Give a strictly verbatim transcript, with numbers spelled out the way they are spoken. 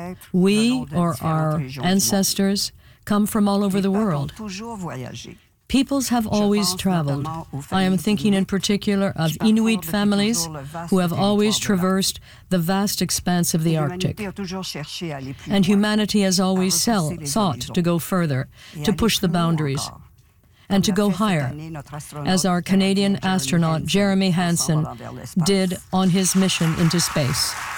We, or our ancestors, come from all over the world. Peoples have always traveled. I am thinking in particular of Inuit families who have always traversed the vast expanse of the Arctic. And humanity has always sell, sought to go further, to push the boundaries, and to go higher, as our Canadian astronaut Jeremy Hansen did on his mission into space.